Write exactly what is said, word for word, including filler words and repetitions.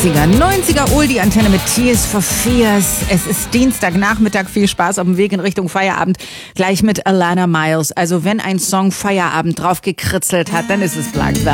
achtziger, neunziger Oldie Antenne mit Tears for Fears. Es ist Dienstagnachmittag, viel Spaß auf dem Weg in Richtung Feierabend. Gleich mit Alana Miles. Also wenn ein Song Feierabend drauf gekritzelt hat, dann ist es Black Velvet.